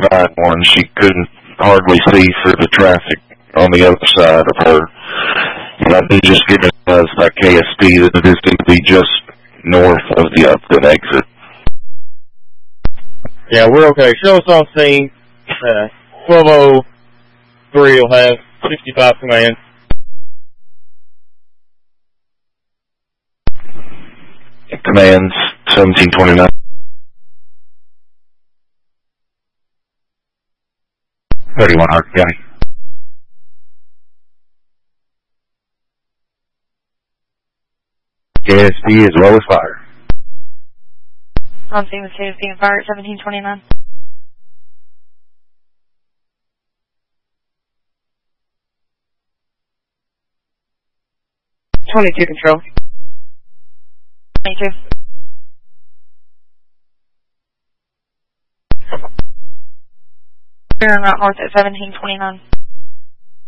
991. She couldn't hardly see for the traffic on the other side of her. And I did just get advised by KSD that it is going to be just north of the Upton exit. Yeah, we're okay. Show us on scene. 1203 will have 65 command. Commands 1729. Hart County. KSD as well as fire. On scene with KSD and fire at 1729. Control. 22. Clear and route north at 1729.